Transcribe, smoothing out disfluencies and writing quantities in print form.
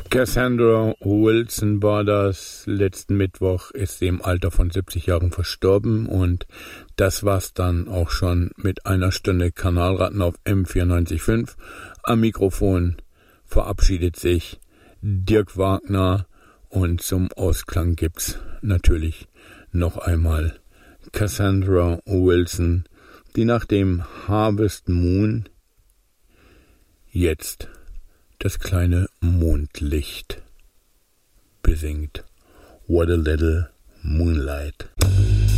Cassandra Wilson war das. Letzten Mittwoch ist sie im Alter von 70 Jahren verstorben und das war's dann auch schon mit einer Stunde Kanalratten auf M94.5. Am Mikrofon verabschiedet sich Dirk Wagner und zum Ausklang gibt's natürlich noch einmal Cassandra Wilson, die nach dem Harvest Moon jetzt das kleine Mondlicht besingt. What a little moonlight.